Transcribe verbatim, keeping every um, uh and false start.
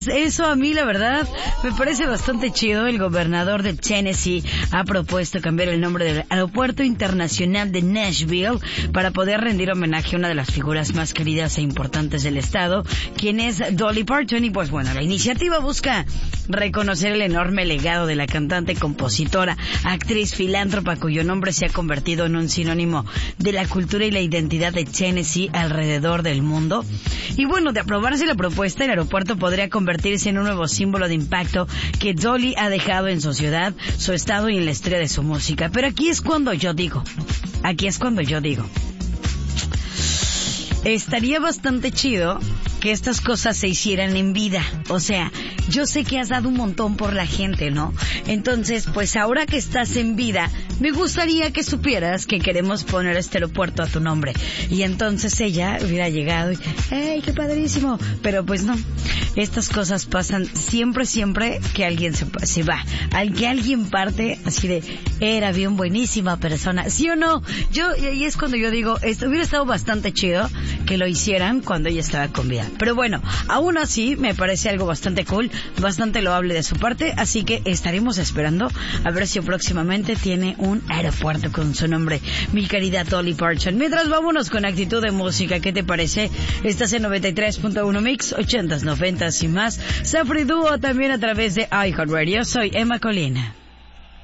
Eso a mí, la verdad, me parece bastante chido. El gobernador de Tennessee ha propuesto cambiar el nombre del Aeropuerto Internacional de Nashville para poder rendir homenaje a una de las figuras más queridas e importantes del estado, quien es Dolly Parton. Y pues bueno, la iniciativa busca reconocer el enorme legado de la cantante, compositora, actriz, filántropa, cuyo nombre se ha convertido en un sinónimo de la cultura y la identidad de Tennessee alrededor del mundo. Y bueno, de aprobarse la propuesta, el aeropuerto podría convertirse convertirse en un nuevo símbolo de impacto que Dolly ha dejado en su ciudad, su estado y en la historia de su música. Pero aquí es cuando yo digo, aquí es cuando yo digo, estaría bastante chido que estas cosas se hicieran en vida. O sea, yo sé que has dado un montón por la gente, ¿no? Entonces, pues ahora que estás en vida, me gustaría que supieras que queremos poner este aeropuerto a tu nombre. Y entonces ella hubiera llegado y, ¡hey, qué padrísimo! Pero pues no, estas cosas pasan siempre, siempre que alguien se, se va. Al que alguien parte así de, era bien buenísima persona, ¿sí o no? Yo, y ahí es cuando yo digo, esto hubiera estado bastante chido que lo hicieran cuando ella estaba con vida. Pero bueno, aún así me parece algo bastante cool, bastante loable de su parte, así que estaremos esperando a ver si próximamente tiene un aeropuerto con su nombre, mi querida Dolly Parton. Mientras, vámonos con actitud de música. ¿Qué te parece? Estás en noventa y tres punto uno Mix, ochentas, noventas y más. Safri Duo también a través de iHeartRadio. Soy Emma Colina.